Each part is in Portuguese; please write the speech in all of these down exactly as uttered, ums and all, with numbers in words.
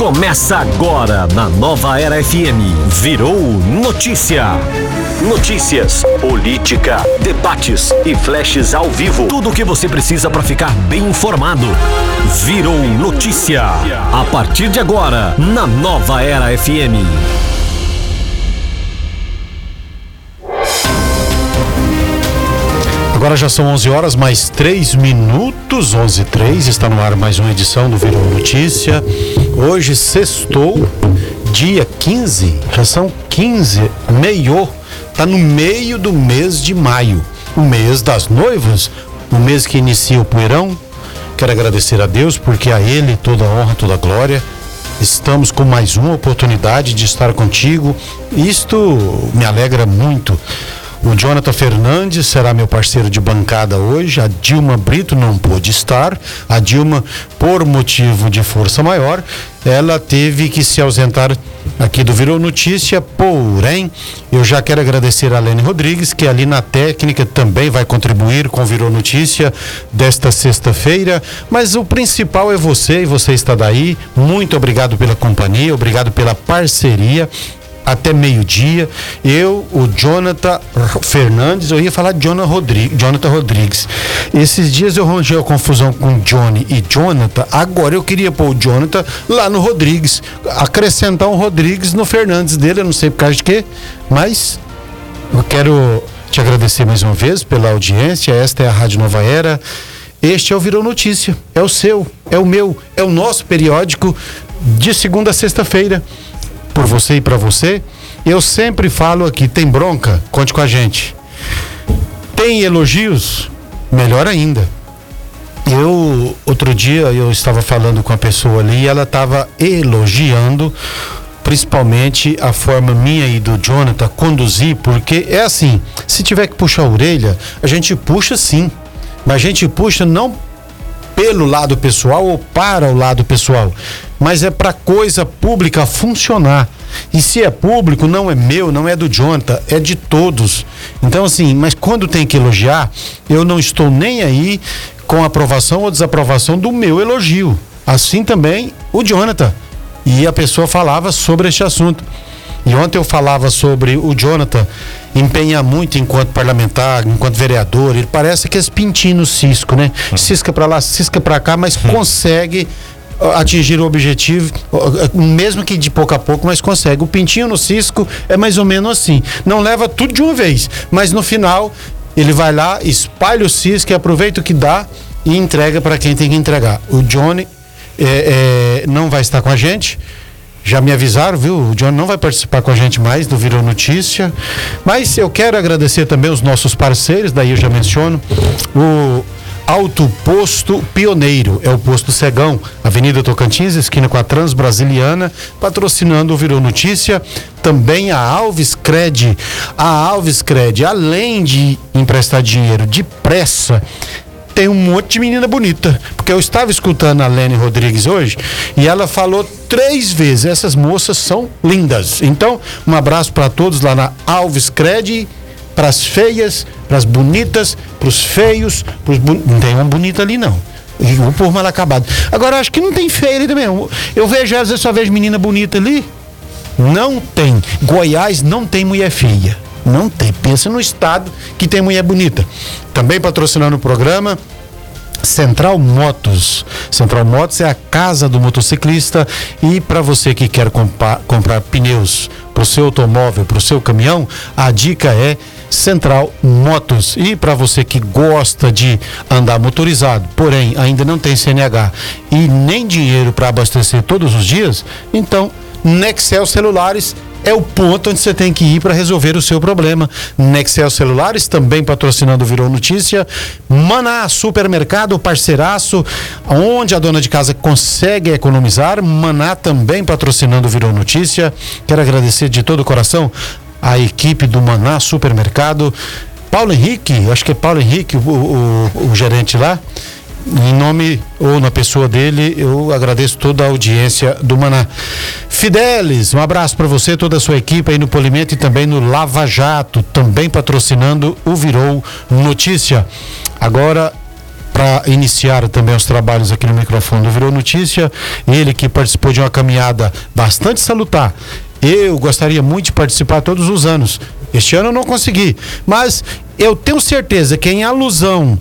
Começa agora na Nova Era F M. Virou Notícia. Notícias, política, debates e flashes ao vivo. Tudo o que você precisa para ficar bem informado. Virou Notícia. A partir de agora, na Nova Era F M. Agora já são onze horas, mais três minutos, onze e três, está no ar mais uma edição do Virou Notícia. Hoje, sextou, dia quinze, já são quinze, meio, está no meio do mês de maio, o mês das noivas, o mês que inicia o poeirão. Quero agradecer a Deus, porque a Ele toda a honra, toda a glória. Estamos com mais uma oportunidade de estar contigo, isto me alegra muito. O Jonathan Fernandes será meu parceiro de bancada hoje. A Dilma Brito não pôde estar. A Dilma, por motivo de força maior, ela teve que se ausentar aqui do Virou Notícia. Porém, eu já quero agradecer a Lene Rodrigues, que ali na técnica também vai contribuir com o Virou Notícia desta sexta-feira. Mas o principal é você, e você está daí. Muito obrigado pela companhia, obrigado pela parceria. Até meio-dia, eu, o Jonathan Fernandes, eu ia falar Jonathan Rodrigues, Jonathan Rodrigues. Esses dias eu arranjei a confusão com Johnny e Jonathan, agora eu queria pôr o Jonathan lá no Rodrigues, acrescentar um Rodrigues no Fernandes dele, eu não sei por causa de quê, mas eu quero te agradecer mais uma vez pela audiência. Esta é a Rádio Nova Era, este é o Virou Notícia, é o seu, é o meu, é o nosso periódico de segunda a sexta-feira. Por você e para você, eu sempre falo aqui, tem bronca? Conte com a gente. Tem elogios? Melhor ainda. Eu, outro dia, eu estava falando com a pessoa ali e ela estava elogiando principalmente a forma minha e do Jonathan conduzir, porque é assim, se tiver que puxar a orelha, a gente puxa sim, mas a gente puxa não pelo lado pessoal ou para o lado pessoal, mas é para coisa pública funcionar. E se é público, não é meu, não é do Jonathan, é de todos. Então assim, mas quando tem que elogiar, eu não estou nem aí com aprovação ou desaprovação do meu elogio. Assim também o Jonathan. E a pessoa falava sobre este assunto. E ontem eu falava sobre o Jonathan empenhar muito enquanto parlamentar, enquanto vereador. Ele parece aqueles pintinhos cisco, né? Cisca pra lá, cisca pra cá, mas consegue atingir o objetivo, mesmo que de pouco a pouco, mas consegue. O pintinho no cisco é mais ou menos assim. Não leva tudo de uma vez, mas no final ele vai lá, espalha o cisco e aproveita o que dá e entrega para quem tem que entregar. O Johnny é, é, não vai estar com a gente. Já me avisaram, viu? O John não vai participar com a gente mais do Virou Notícia. Mas eu quero agradecer também os nossos parceiros, daí eu já menciono. O Auto Posto Pioneiro, é o Posto Cegão, Avenida Tocantins, esquina com a Transbrasiliana, patrocinando o Virou Notícia. Também a Alves Cred. A Alves Cred, além de emprestar dinheiro depressa, tem um monte de menina bonita, porque eu estava escutando a Lene Rodrigues hoje e ela falou três vezes, essas moças são lindas. Então, um abraço para todos lá na Alves Cred, para as feias, para as bonitas, para os feios, pros bon... não tem uma bonita ali não, o por mal acabado. Agora acho que não tem feia ali também, eu, eu vejo, às vezes só vejo menina bonita ali, não tem. Goiás não tem mulher feia. Não tem, pensa no estado que tem mulher bonita. Também patrocinando o programa Central Motos. Central Motos é a casa do motociclista. E para você que quer comprar, comprar pneus para o seu automóvel, para o seu caminhão, a dica é Central Motos. E para você que gosta de andar motorizado, porém ainda não tem C N H e nem dinheiro para abastecer todos os dias, então Nexel Celulares é o ponto onde você tem que ir para resolver o seu problema. Nexel Celulares, também patrocinando o Virou Notícia. Maná Supermercado, parceiraço, onde a dona de casa consegue economizar. Maná também patrocinando o Virou Notícia. Quero agradecer de todo o coração a equipe do Maná Supermercado. Paulo Henrique, acho que é Paulo Henrique, o, o, o gerente lá. Em nome ou na pessoa dele, eu agradeço toda a audiência do Maná. Fidelis, um abraço para você, toda a sua equipe aí no Polimento e também no Lava Jato, também patrocinando o Virou Notícia. Agora, para iniciar também os trabalhos aqui no microfone do Virou Notícia. Ele que participou de uma caminhada bastante salutar. Eu gostaria muito de participar todos os anos. Este ano eu não consegui, mas eu tenho certeza que em alusão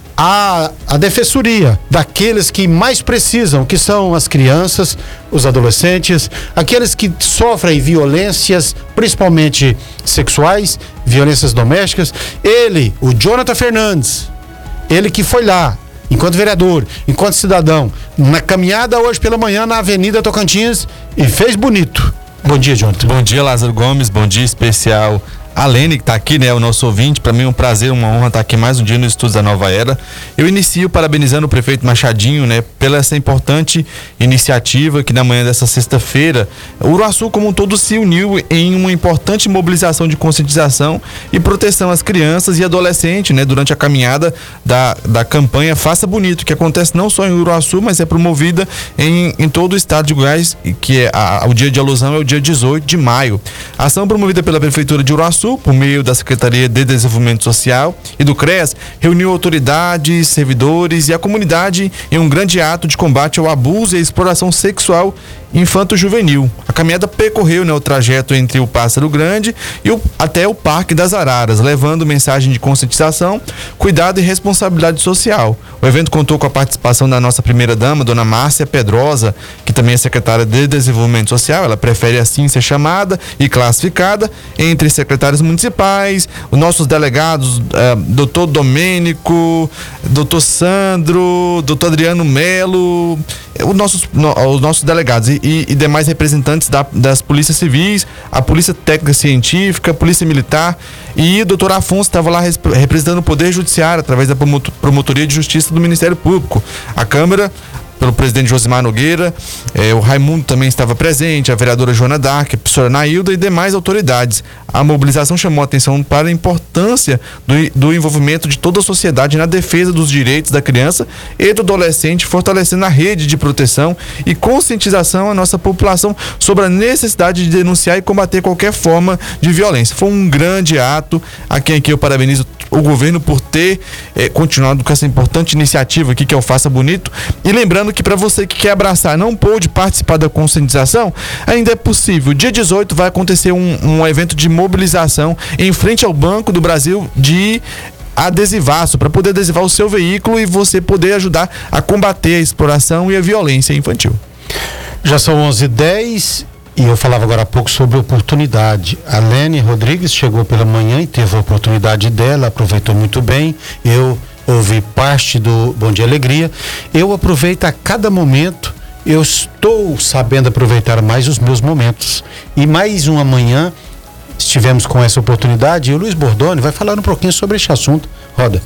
à, à defensoria daqueles que mais precisam, que são as crianças, os adolescentes, aqueles que sofrem violências, principalmente sexuais, violências domésticas, ele, o Jonathan Fernandes, ele que foi lá, enquanto vereador, enquanto cidadão, na caminhada hoje pela manhã na Avenida Tocantins e fez bonito. Bom dia, Jonathan. Bom dia, Lázaro Gomes. Bom dia especial a Lene, que está aqui, né? O nosso ouvinte. Para mim é um prazer, uma honra estar aqui mais um dia no Estúdio da Nova Era. Eu inicio parabenizando o prefeito Machadinho, né? Pela essa importante iniciativa que na manhã dessa sexta-feira, o Uruaçu como um todo se uniu em uma importante mobilização de conscientização e proteção às crianças e adolescentes, né? Durante a caminhada da, da campanha Faça Bonito, que acontece não só em Uruaçu, mas é promovida em, em todo o estado de Goiás, que é a, o dia de alusão é o dia dezoito de maio. A ação promovida pela Prefeitura de Uruaçu, por meio da Secretaria de Desenvolvimento Social e do CREAS, reuniu autoridades, servidores e a comunidade em um grande ato de combate ao abuso e à exploração sexual infanto-juvenil. A caminhada percorreu, né, o trajeto entre o Pássaro Grande e o, até o Parque das Araras, levando mensagem de conscientização, cuidado e responsabilidade social. O evento contou com a participação da nossa primeira-dama, dona Márcia Pedrosa, que também é secretária de Desenvolvimento Social. Ela prefere assim ser chamada e classificada, entre secretários municipais, os nossos delegados, eh, doutor Domênico, doutor Sandro, doutor Adriano Melo, os nossos, no, os nossos delegados e, e, e demais representantes da, das polícias civis, a polícia técnica científica, a polícia militar, e o doutor Afonso estava lá res, representando o Poder Judiciário através da Promotoria de Justiça do Ministério Público. A Câmara, pelo presidente Josimar Nogueira, eh, o Raimundo também estava presente, a vereadora Joana Dark, a professora Nailda e demais autoridades. A mobilização chamou a atenção para a importância do, do envolvimento de toda a sociedade na defesa dos direitos da criança e do adolescente, fortalecendo a rede de proteção e conscientização à nossa população sobre a necessidade de denunciar e combater qualquer forma de violência. Foi um grande ato, a quem aqui eu parabenizo o governo por ter eh, continuado com essa importante iniciativa aqui, que é o Faça Bonito. E lembrando que para você que quer abraçar, não pôde participar da conscientização, ainda é possível. Dia dezoito vai acontecer um, um evento de mobilização em frente ao Banco do Brasil de adesivaço, para poder adesivar o seu veículo e você poder ajudar a combater a exploração e a violência infantil. Já são onze e dez e eu falava agora há pouco sobre oportunidade. A Lene Rodrigues chegou pela manhã e teve a oportunidade dela, aproveitou muito bem. Eu ouvi parte do Bom Dia Alegria. Eu aproveito a cada momento, eu estou sabendo aproveitar mais os meus momentos. E mais uma manhã estivemos com essa oportunidade e o Luiz Bordoni vai falar um pouquinho sobre este assunto. Roda.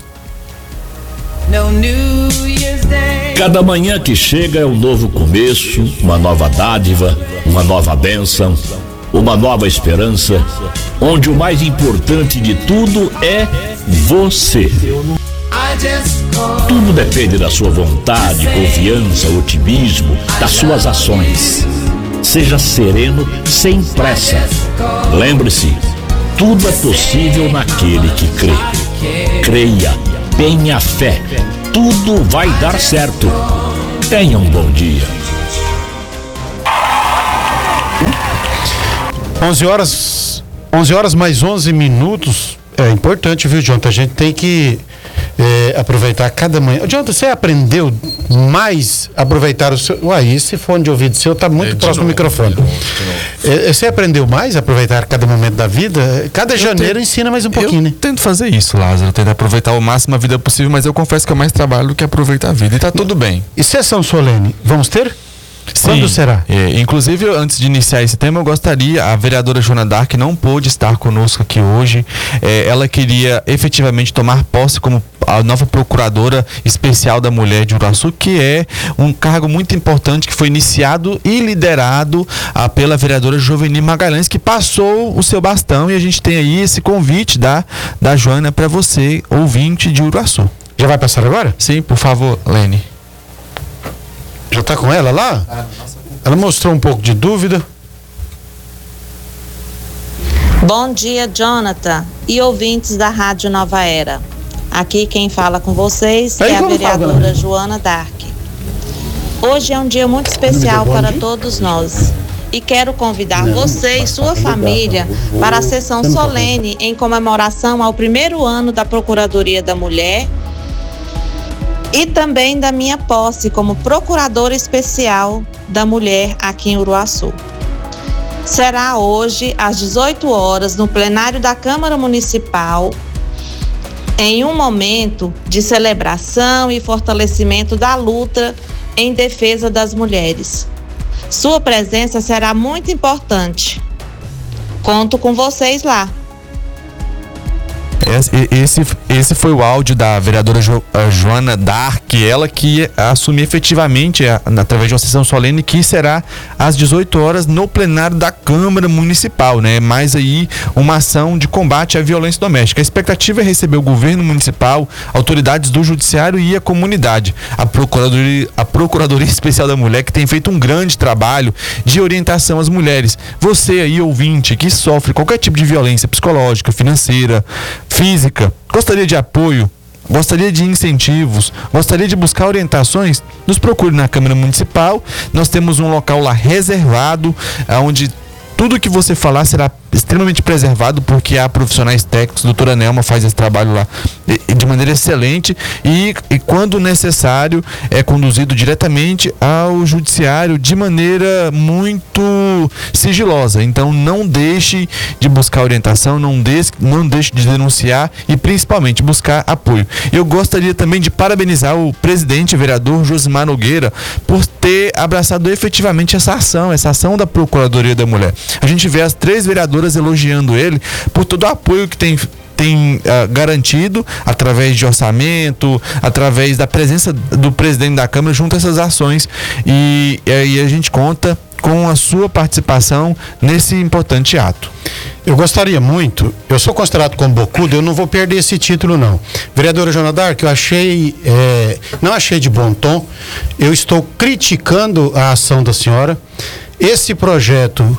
Cada manhã que chega é um novo começo, uma nova dádiva, uma nova bênção, uma nova esperança, onde o mais importante de tudo é você. Tudo depende da sua vontade, confiança, otimismo, das suas ações. Seja sereno, sem pressa. Lembre-se, tudo é possível naquele que crê. Creia, tenha fé, tudo vai dar certo. Tenha um bom dia. onze horas, onze horas mais onze minutos. É importante, viu, Jonathan? A gente tem que é, aproveitar cada manhã. Jonathan, você aprendeu mais a aproveitar o seu... Uai, esse fone de ouvido seu está muito é, próximo novo, do microfone. De novo, de novo. É, você aprendeu mais a aproveitar cada momento da vida? Cada eu janeiro tento, ensina mais um pouquinho, eu né? Tento fazer isso, Lázaro. Eu tento aproveitar o máximo a vida possível, mas eu confesso que é mais trabalho do que aproveitar a vida. E tá tudo bem. E sessão solene, vamos ter? Sim, quando será? É, inclusive, antes de iniciar esse tema, eu gostaria, a vereadora Joana Dark não pôde estar conosco aqui hoje. É, ela queria efetivamente tomar posse como a nova procuradora especial da mulher de Uruaçu, que é um cargo muito importante que foi iniciado e liderado ah, pela vereadora Joveni Magalhães, que passou o seu bastão, e a gente tem aí esse convite da, da Joana para você, ouvinte de Uruaçu. Já vai passar agora? Sim, por favor, Lene. Já tá com ela lá? Ela mostrou um pouco de dúvida. Bom dia, Jonathan e ouvintes da Rádio Nova Era. Aqui quem fala com vocês Aí, é a como vereadora fala, né? Joana Dark. Hoje é um dia muito especial para todos nós e quero convidar você e sua família para a sessão solene em comemoração ao primeiro ano da Procuradoria da Mulher e também da minha posse como Procuradora Especial da Mulher aqui em Uruaçu. Será hoje às dezoito horas no plenário da Câmara Municipal, em um momento de celebração e fortalecimento da luta em defesa das mulheres. Sua presença será muito importante. Conto com vocês lá. Esse, esse foi o áudio da vereadora jo, Joana Dark, ela que assumiu efetivamente, a, através de uma sessão solene, que será às dezoito horas no plenário da Câmara Municipal, né? Mais aí uma ação de combate à violência doméstica. A expectativa é receber o governo municipal, autoridades do judiciário e a comunidade. A Procuradoria, a Procuradoria Especial da Mulher, que tem feito um grande trabalho de orientação às mulheres. Você aí, ouvinte, que sofre qualquer tipo de violência psicológica, financeira, física, gostaria de apoio, gostaria de incentivos, gostaria de buscar orientações, nos procure na Câmara Municipal. Nós temos um local lá reservado, onde tudo que você falar será extremamente preservado, porque há profissionais técnicos. A doutora Nelma faz esse trabalho lá de maneira excelente e, e quando necessário é conduzido diretamente ao judiciário de maneira muito sigilosa. Então não deixe de buscar orientação, não deixe, não deixe de denunciar e principalmente buscar apoio. Eu gostaria também de parabenizar o presidente, vereador Josimar Nogueira, por ter abraçado efetivamente essa ação, essa ação da Procuradoria da Mulher. A gente vê as três vereadoras elogiando ele por todo o apoio que tem tem uh, garantido através de orçamento, através da presença do presidente da Câmara junto a essas ações, e aí a gente conta com a sua participação nesse importante ato. Eu gostaria muito, eu sou considerado como bocudo, eu não vou perder esse título não. Vereadora Joana Dark, eu achei, é, não achei de bom tom, eu estou criticando a ação da senhora. Esse projeto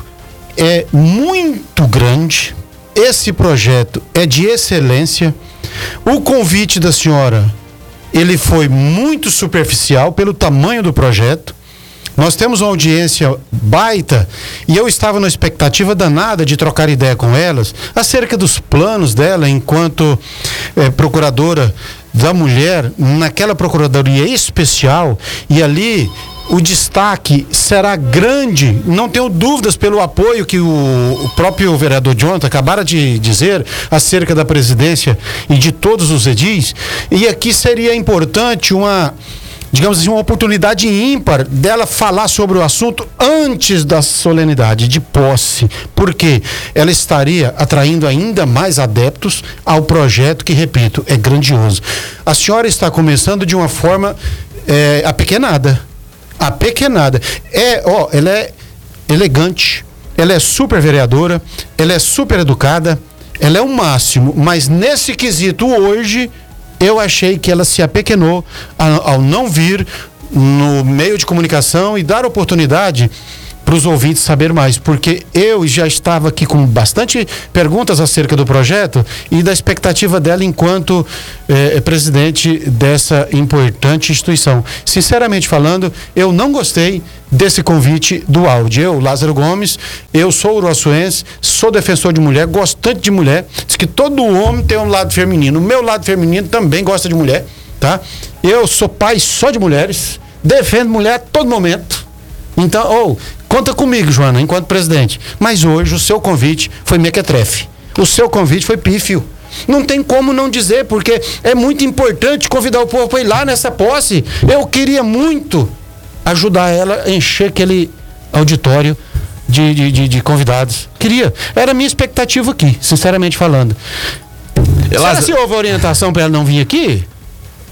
é muito grande, esse projeto é de excelência. O convite da senhora, ele foi muito superficial pelo tamanho do projeto. Nós temos uma audiência baita e eu estava na expectativa danada de trocar ideia com elas acerca dos planos dela enquanto é, procuradora da mulher naquela procuradoria especial, e ali o destaque será grande, não tenho dúvidas pelo apoio que o, o próprio vereador Jonathan acabara de dizer acerca da presidência e de todos os edis, e aqui seria importante uma, digamos assim, uma oportunidade ímpar dela falar sobre o assunto antes da solenidade de posse, porque ela estaria atraindo ainda mais adeptos ao projeto que, repito, é grandioso. A senhora está começando de uma forma é, apequenada, apequenada. É, ó, ela é elegante, ela é super vereadora, ela é super educada, ela é o máximo, mas nesse quesito hoje eu achei que ela se apequenou ao, ao não vir no meio de comunicação e dar oportunidade para os ouvintes saber mais, porque eu já estava aqui com bastante perguntas acerca do projeto e da expectativa dela enquanto eh, presidente dessa importante instituição. Sinceramente falando, eu não gostei desse convite do áudio. Eu, Lázaro Gomes, eu sou uruaçuense, sou defensor de mulher, gostante de mulher, diz que todo homem tem um lado feminino, o meu lado feminino também gosta de mulher, tá? Eu sou pai só de mulheres, defendo mulher a todo momento. Então, ou, oh, conta comigo, Joana, enquanto presidente. Mas hoje o seu convite foi mequetrefe. O seu convite foi pífio. Não tem como não dizer, porque é muito importante convidar o povo para ir lá nessa posse. Eu queria muito ajudar ela a encher aquele auditório de, de, de, de convidados. Queria. Era a minha expectativa aqui, sinceramente falando. Ela... Será se houve orientação para ela não vir aqui?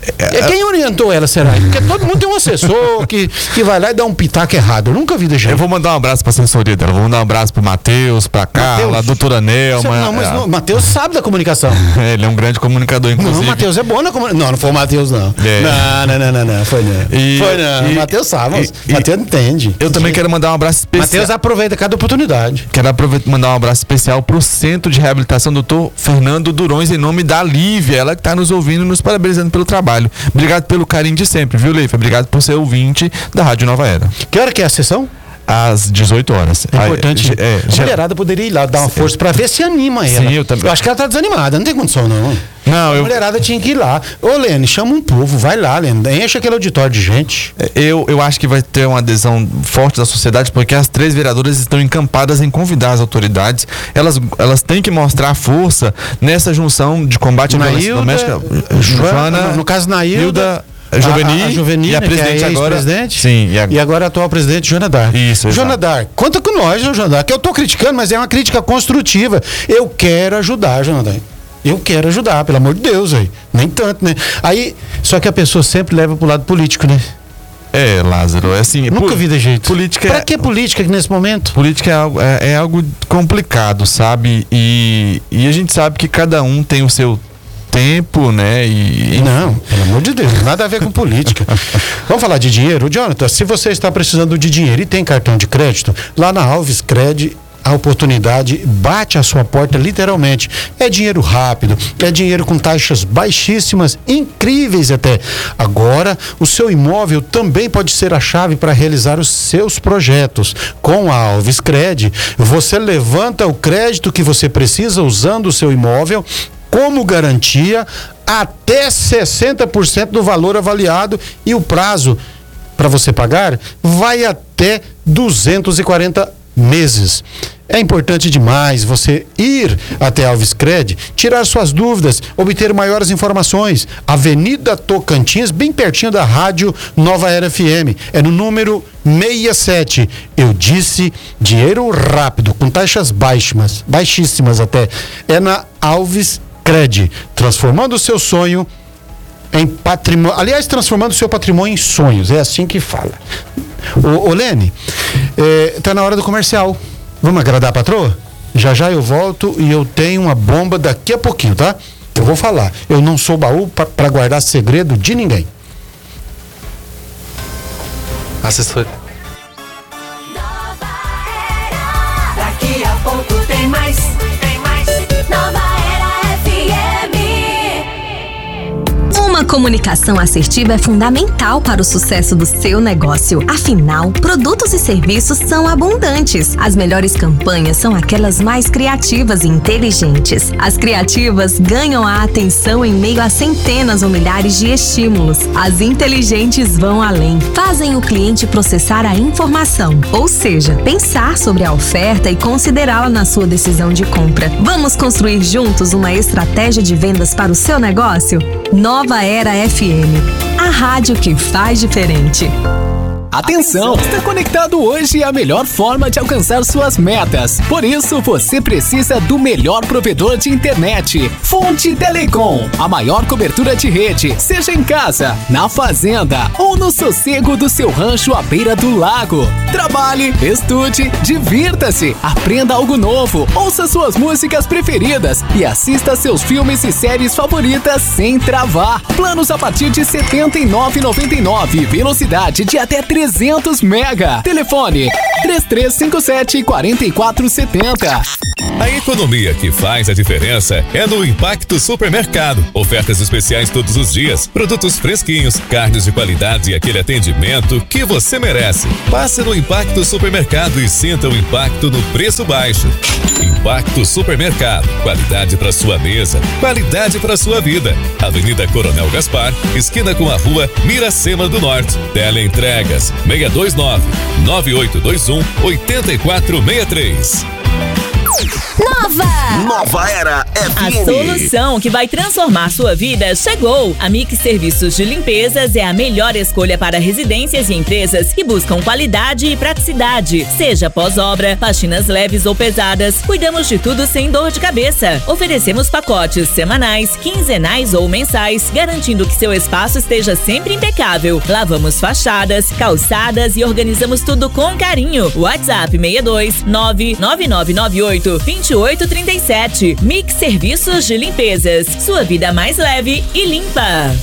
É, quem orientou ela, será? Porque todo mundo tem um assessor que, que vai lá e dá um pitaco errado. Eu nunca vi de jeito. Eu vou mandar um abraço pra assessoria dela. Vou mandar um abraço pro Matheus, pra Carla, a doutora Nelma. Não, mas o Matheus sabe da comunicação. Ele é um grande comunicador, inclusive. Não, o Matheus é bom na comunicação. Não, não foi o Matheus, não. É. Não, não, não, não, não. Foi não. E, foi não. O Matheus sabe, o Matheus entende. Eu também quero mandar um abraço especial. Matheus aproveita cada oportunidade. Quero aproveitar, mandar um abraço especial pro Centro de Reabilitação doutor Fernando Durões, em nome da Lívia, ela que tá nos ouvindo, nos parabenizando pelo trabalho. Obrigado pelo carinho de sempre, viu, Leif? Obrigado por ser ouvinte da Rádio Nova Era. Que hora que é a sessão? Às dezoito horas. É importante. É, a mulherada poderia ir lá dar uma força pra ver se anima ela. Sim, eu também. Eu acho que ela tá desanimada, não tem condição, não. Não, a eu... mulherada tinha que ir lá. Ô, Lene, chama um povo, vai lá, Lene. Enche aquele auditório de gente. Eu, eu acho que vai ter uma adesão forte da sociedade, porque as três vereadoras estão encampadas em convidar as autoridades. Elas, elas têm que mostrar força nessa junção de combate à violência doméstica. Joana, no, no caso, Nailda. Juveni, a, a Juveni, e a né, presidente que é agora. Presidente, sim, e, a... e agora a atual presidente, Joana Dark. Isso, Joana Dark, conta com nós, Joana Dark, que eu tô criticando, mas é uma crítica construtiva. Eu quero ajudar, Joana Dark. Eu quero ajudar, pelo amor de Deus, aí. Nem tanto, né? Aí, só que a pessoa sempre leva pro lado político, né? É, Lázaro, é assim... Nunca vi de jeito. Política pra é... que política aqui nesse momento? Política é algo, é, é algo complicado, sabe? E, e a gente sabe que cada um tem o seu tempo, né? E... Não, pelo amor de Deus, nada a ver com política. Vamos falar de dinheiro? Jonathan, se você está precisando de dinheiro e tem cartão de crédito, lá na Alves Cred, a oportunidade bate à sua porta literalmente. É dinheiro rápido, é dinheiro com taxas baixíssimas, incríveis até. Agora, o seu imóvel também pode ser a chave para realizar os seus projetos. Com a Alves Cred, você levanta o crédito que você precisa usando o seu imóvel como garantia até sessenta por cento do valor avaliado, e o prazo para você pagar vai até duzentos e quarenta meses. É importante demais você ir até Alves Cred, tirar suas dúvidas, obter maiores informações. Avenida Tocantins, bem pertinho da Rádio Nova Era F M. É no número sessenta e sete. Eu disse dinheiro rápido, com taxas baixíssimas, baixíssimas até. É na Alves Cred, transformando o seu sonho em patrimônio. Aliás, transformando o seu patrimônio em sonhos. É assim que fala. Ô, ô Lene, é, tá na hora do comercial. Vamos agradar a patroa? Já já eu volto e eu tenho uma bomba daqui a pouquinho, tá? Eu vou falar. Eu não sou baú para guardar segredo de ninguém. Assessor. Daqui a pouco tem mais. Tem mais. Nova Era F M. Uma comunicação assertiva é fundamental para o sucesso do seu negócio. Afinal, produtos e serviços são abundantes. As melhores campanhas são aquelas mais criativas e inteligentes. As criativas ganham a atenção em meio a centenas ou milhares de estímulos. As inteligentes vão além. Fazem o cliente processar a informação, ou seja, pensar sobre a oferta e considerá-la na sua decisão de compra. Vamos construir juntos uma estratégia de vendas para o seu negócio? Nova Era F M, a rádio que faz diferente. Atenção! Está conectado hoje é a melhor forma de alcançar suas metas. Por isso, você precisa do melhor provedor de internet. Fonte Telecom, a maior cobertura de rede, seja em casa, na fazenda ou no sossego do seu rancho à beira do lago. Trabalhe, estude, divirta-se, aprenda algo novo, ouça suas músicas preferidas e assista seus filmes e séries favoritas sem travar. Planos a partir de setenta e nove reais e noventa e nove centavos, velocidade de até trezentos mega. Telefone três três cinco sete, quatro quatro sete zero. A economia que faz a diferença é no Impacto Supermercado. Ofertas especiais todos os dias, produtos fresquinhos, carnes de qualidade e aquele atendimento que você merece. Passe no Impacto Supermercado e sinta o impacto no preço baixo. Impacto Supermercado, qualidade para sua mesa, qualidade para sua vida. Avenida Coronel Gaspar, esquina com a rua Miracema do Norte. Teleentregas seis dois nove, nove oito dois um, oito quatro seis três. Nova! Nova Era F M. A solução que vai transformar sua vida chegou. A Mix Serviços de Limpezas é a melhor escolha para residências e empresas que buscam qualidade e praticidade. Seja pós-obra, faxinas leves ou pesadas, cuidamos de tudo sem dor de cabeça. Oferecemos pacotes semanais, quinzenais ou mensais, garantindo que seu espaço esteja sempre impecável. Lavamos fachadas, calçadas e organizamos tudo com carinho. WhatsApp seis dois nove nove nove nove oito dois oito três sete. Mix Serviços de Limpezas. Sua vida mais leve e limpa.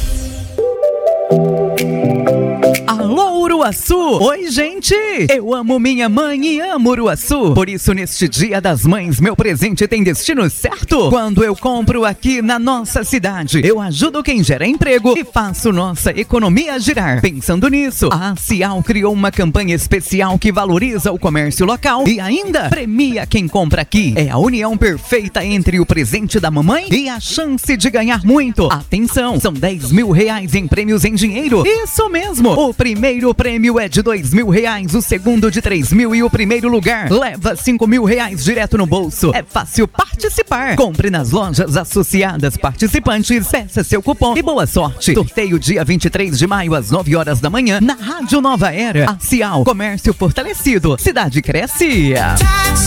Alô, Uruaçu! Oi, gente! Eu amo minha mãe e amo Uruaçu. Por isso, neste Dia das Mães, meu presente tem destino certo. Quando eu compro aqui na nossa cidade, eu ajudo quem gera emprego e faço nossa economia girar. Pensando nisso, a Cial criou uma campanha especial que valoriza o comércio local e ainda premia quem compra aqui. É a união perfeita entre o presente da mamãe e a chance de ganhar muito. Atenção, são dez mil reais em prêmios em dinheiro. Isso mesmo! O primeiro prêmio é de dois mil reais, o segundo de três mil e o primeiro lugar leva cinco mil reais direto no bolso. É fácil participar. Compre nas lojas associadas participantes, peça seu cupom e boa sorte. Sorteio dia vinte e três de maio às nove horas da manhã na Rádio Nova Era. A Cial, comércio fortalecido. Cidade cresce.